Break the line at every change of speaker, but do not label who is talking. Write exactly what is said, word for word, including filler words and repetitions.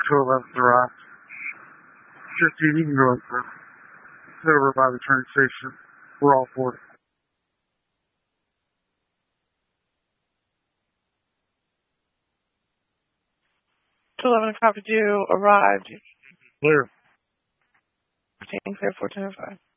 two eleventh arrived. fifteen, you can go up there. Sit over by the train station. We're all for it.
two eleven copy due arrived.
Clear.
fifteen, clear fourteen oh five.